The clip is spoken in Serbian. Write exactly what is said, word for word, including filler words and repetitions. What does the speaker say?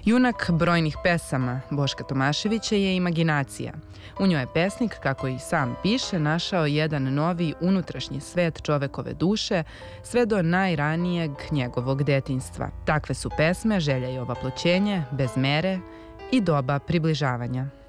Junak brojnih pesama Boška Tomaševića je imaginacija. U njoj je pesnik, kako i sam piše, našao jedan novi unutrašnji svet čovekove duše sve do najranijeg njegovog detinjstva. Takve su pesme Želja i ovaploćenje, Bez mere i Doba približavanja.